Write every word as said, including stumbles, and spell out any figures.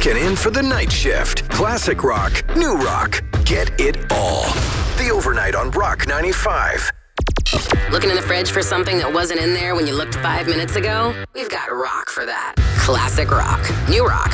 Clocking in for the night shift. Classic rock, new rock, get it all. The Overnight on Rock ninety-five. Looking in the fridge for something that wasn't in there when you looked five minutes ago? We've got rock for that. Classic rock, new rock.